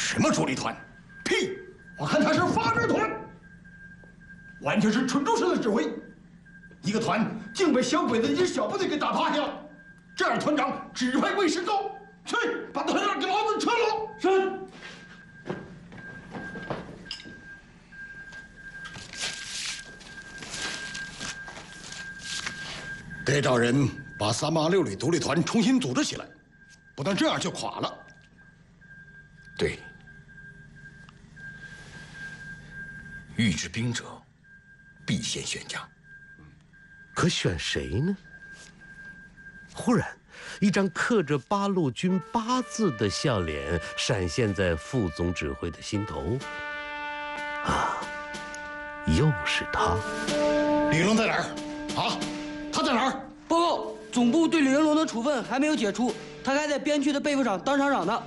什么主力团？屁！我看他是发展团，完全是纯忠式的指挥。一个团竟被小鬼子一支小部队给打趴下了，这样团长指挥未失高，去把团长给老子撤了。是。得找人把386旅独立团重新组织起来，不然这样就垮了。 对，欲治兵者，必先选将。 可选谁呢？忽然，一张刻着八路军8字的笑脸闪现在副总指挥的心头。啊，又是他！ 李龙在哪儿？啊，他在哪儿？ 报告，总部对李云龙的处分还没有解除，他还在边区的被服厂当厂长呢。